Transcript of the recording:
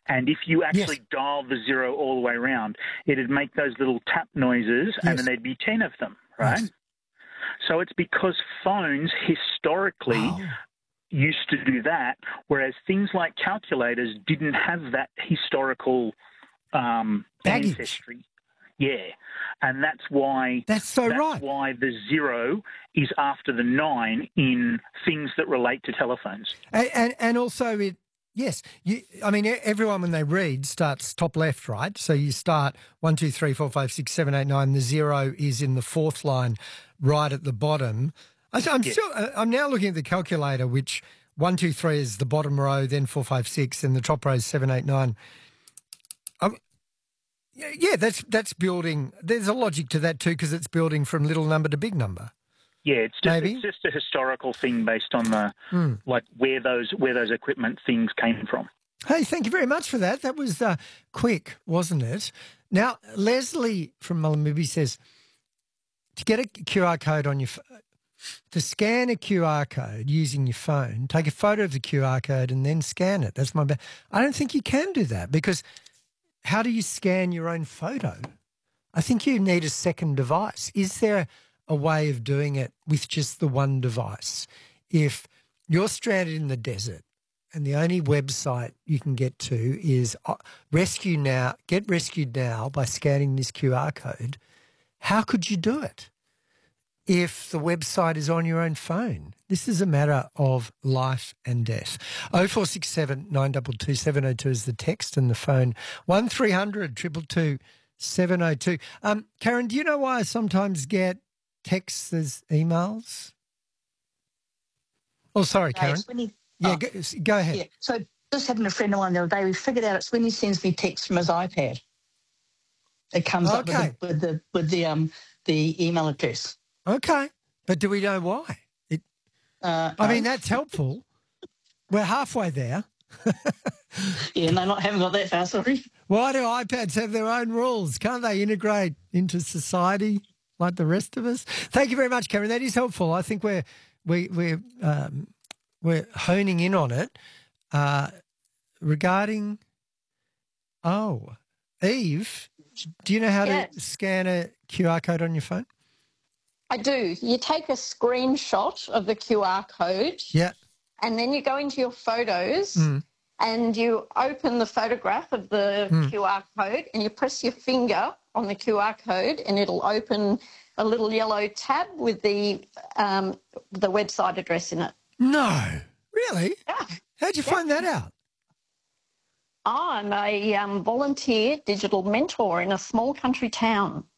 And if you actually dial the 0 all the way around, it'd make those little tap noises, and then there'd be 10 of them, right? Yes. So it's because phones historically used to do that, whereas things like calculators didn't have that historical ancestry. Yeah, and that's why why the 0 is after the 9 in things that relate to telephones. And also everyone when they read starts top left, right? So you start 1, 2, 3, 4, 5, 6, 7, 8, 9. The 0 is in the fourth line, right at the bottom. I'm now looking at the calculator, which 1, 2, 3 is the bottom row, then 4, 5, 6, and the top row is 7, 8, 9. Yeah, that's building. There's a logic to that too, because it's building from little number to big number. Yeah, it's just a historical thing based on the like where those equipment things came from. Hey, thank you very much for that. That was quick, wasn't it? Now, Leslie from Mullumbimby says to get a QR code on your to scan a QR code using your phone, take a photo of the QR code and then scan it. That's my I don't think you can do that because how do you scan your own photo? I think you need a second device. Is there a way of doing it with just the one device? If you're stranded in the desert and the only website you can get to is get rescued now by scanning this QR code, how could you do it if the website is on your own phone? This is a matter of life and death. 0467 922 702 is the text and the phone. 1300 222 702. Karen, do you know why I sometimes get texts as emails? Oh, sorry, Karen. Go ahead. Yeah. So just having a friend of mine the other day, we figured out it's when he sends me texts from his iPad. It comes up with the email address. Okay, but do we know why? I mean, that's helpful. We're halfway there. Yeah, no, haven't got that far, sorry. Why do iPads have their own rules? Can't they integrate into society like the rest of us? Thank you very much, Karen. That is helpful. I think we're honing in on it regarding. Oh, Eve, do you know how to scan a QR code on your phone? I do. You take a screenshot of the QR code. Yeah. And then you go into your photos and you open the photograph of the QR code and you press your finger on the QR code and it'll open a little yellow tab with the website address in it. No. Really? Yeah. How'd you find that out? I'm a volunteer digital mentor in a small country town.